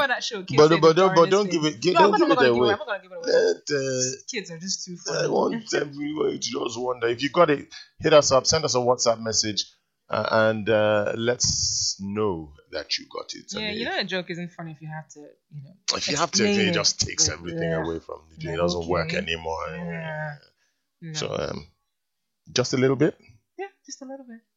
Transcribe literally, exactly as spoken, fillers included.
remember that show? Kids But Say but the don't but don't Darndest give it. Give, Things? No, I'm don't not give it gonna give it away. away. I'm not gonna give it away. Let, uh, Kids are just too I funny. want everyone to just wonder. If you got it, hit us up. Send us a WhatsApp message, uh, and uh, let's know that you got it. Yeah, And you if, know, a joke isn't fun if you have to, you know. if you have to, explain it it. just takes everything Yeah. away from the joke. It Yeah, doesn't work okay. anymore. Yeah. So No. um, just a little bit. Yeah, just a little bit.